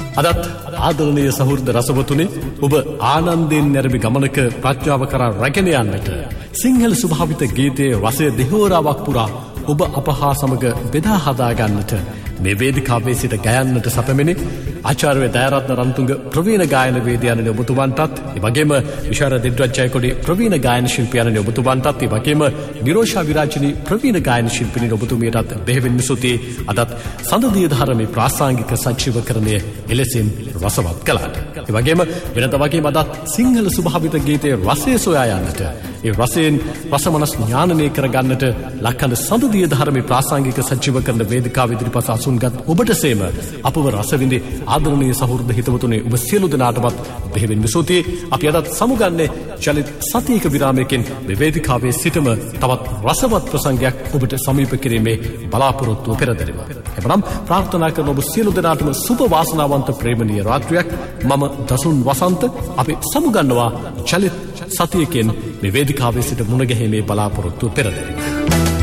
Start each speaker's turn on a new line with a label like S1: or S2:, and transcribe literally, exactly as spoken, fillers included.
S1: අදත් ආදරණීය සහෘද රසවතුනි ඔබ ආනන්දයෙන් නැරඹි ගමනක ප්‍රඥාව කරා රැගෙන යන්නට සිංහල ස්වභාවිත ගීතයේ රසය දෙහෝරාවක් පුරා ඔබ අපහා සමග බෙදා හදා ගන්නට මේ වේදිකාවේ සිට ගයන්නට සැපමෙනි ආචාර්ය දයාරත්න රන්තුංග ප්‍රවීණ ගායන වේදිකායන් ඔබතුමන්ටත් ඒ වගේම විශාරද දිද්රජ්ජයකොඩි ප්‍රවීණ ගායන ශිල්පියන් ඔබතුමන්ටත් ඒ වගේම නිරෝෂා විරාජිනී ප්‍රවීණ ගායන ශිල්පිනින් ඔබතුමියටත් බෙහෙවින් සුති අදත් සඳදිය ධර්මයේ ප්‍රාසංගික සජීවකරණය එලෙසින් රසවත් කළාට ඒ වගේම වෙනද වගේම අදත් සිංහල ස්වභාවිත ගීතයේ රසය සොයා යන්නට ඒ රසයෙන් රසමනස් ඥානනය කර ගන්නට ලක්කඳ සඳදිය ධර්මයේ ප්‍රාසංගික සජීවකරණ වේදිකාව ඉදිරිපස අසුන්ගත් ඔබට සේම අපව රසවිඳි ආදරණීය සහෘද හිතවතුනි ඔබ සියලු දෙනාටමත් බෙහෙවින් සුති අපි අදත් සමුගන්නේ චලිත සතියක විරාමයකින් මේ වේදිකාවේ සිටම තවත් රසවත් ප්‍රසංගයක් ඔබට සමීප කිරීමේ බලාපොරොත්තුව පෙරදැරිව. එබනම් ප්‍රාර්ථනා කරන ඔබ සියලු දෙනාටම සුබ වාසනාවන්ත ප්‍රේමණීය රාත්‍රියක්. මම දසුන් වසන්ත අපි සමුගන්නවා චලිත සතියකින් මේ වේදිකාවේ සිට මුණ ගැහිීමේ බලාපොරොත්තුව පෙරදැරිව.